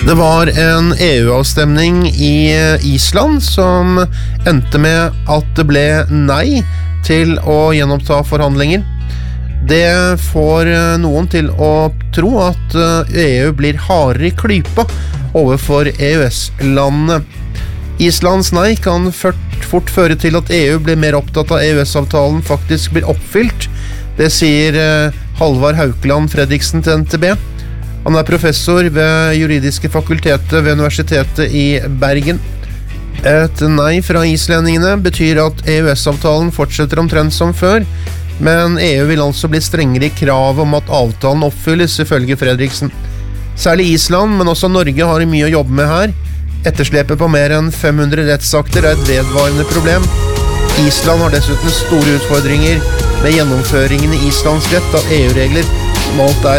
Det var en EU-avstemning i Island som endte med at det ble nei til å gjenoppta forhandlinger. Det får noen til å tro at EU blir hardere i klypa overfor EØS-landene. Islands nei kan fort føre til at EU blir mer opptatt av EØS-avtalen faktisk blir oppfylt. Det sier Halvard Haukeland Fredriksen til NTB. Han professor ved juridiske fakultetet ved Universitetet i Bergen. Et nei fra islendingene betyr at EØS-avtalen fortsetter omtrent som før, men EU vil altså bli strengere i krav om at avtalen oppfylles, ifølge Fredriksen. Særlig Island, men også Norge har mye å jobbe med her. Etterslepet på mer enn 500 rettsakter et vedvarende problem. Island har dessuten store utfordringer med gjennomføringen i Islands rett av EU-regler, som alt